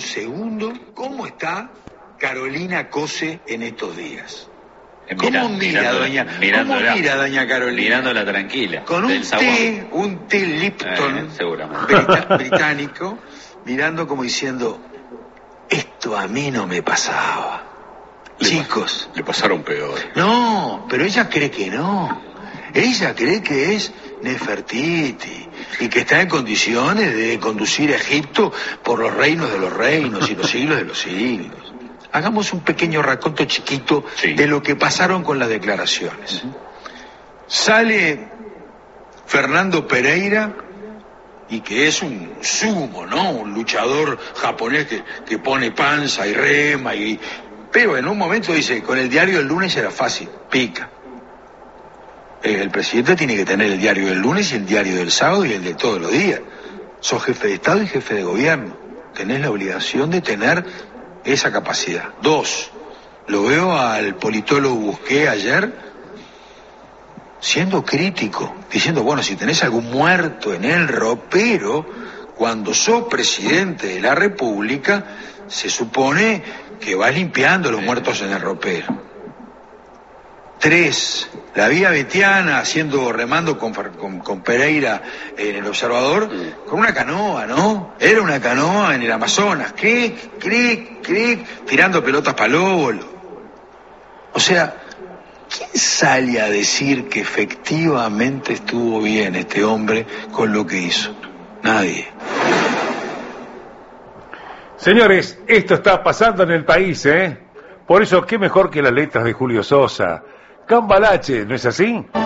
segundo cómo está Carolina Cose en estos días. ¿Cómo mira doña Carolina? Mirándola tranquila. Con un té Lipton británico, mirando como diciendo, esto a mí no me pasaba. Chicos. Le pasaron peor. No, pero ella cree que no. Ella cree que es Nefertiti y que está en condiciones de conducir a Egipto por los reinos de los reinos y los siglos de los siglos. Hagamos un pequeño raconto chiquito de lo que pasaron con las declaraciones. Sale Fernando Pereira, y que es un sumo, ¿no? Un luchador japonés que pone panza y rema, pero en un momento dice, con el diario del lunes era fácil, pica. El presidente tiene que tener el diario del lunes y el diario del sábado y el de todos los días. Sos jefe de Estado y jefe de gobierno. Tenés la obligación de tener esa capacidad. 2, lo veo al politólogo Busqué ayer siendo crítico, diciendo, bueno, si tenés algún muerto en el ropero, cuando sos presidente de la República, se supone que vas limpiando los muertos en el ropero. 3, la vía Betiana remando con Pereira en El Observador, con una canoa, ¿no? Era una canoa en el Amazonas, cric, tirando pelotas palolo. O sea, ¿quién sale a decir que efectivamente estuvo bien este hombre con lo que hizo? Nadie. Señores, esto está pasando en el país, ¿eh? Por eso, qué mejor que las letras de Julio Sosa. Cambalache, ¿no es así?